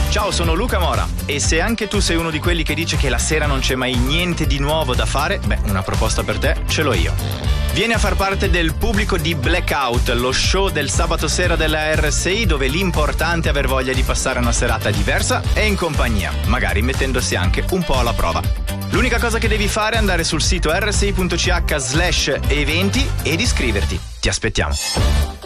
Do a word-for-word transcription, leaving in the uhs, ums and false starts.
Ciao, sono Luca Mora e se anche tu sei uno di quelli che dice che la sera non c'è mai niente di nuovo da fare, beh, una proposta per te ce l'ho io. Vieni a far parte del pubblico di Blackout, lo show del sabato sera della R S I, dove l'importante è aver voglia di passare una serata diversa e in compagnia, magari mettendosi anche un po' alla prova. L'unica cosa che devi fare è andare sul sito r s i punto c h slash eventi ed iscriverti. Ti aspettiamo.